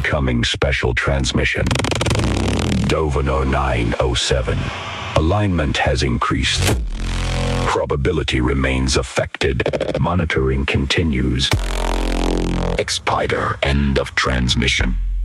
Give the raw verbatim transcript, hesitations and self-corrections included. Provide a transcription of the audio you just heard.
Incoming special transmission. Dovino nine oh seven. Alignment has increased. Probability remains affected. Monitoring continues. Expider, end of transmission.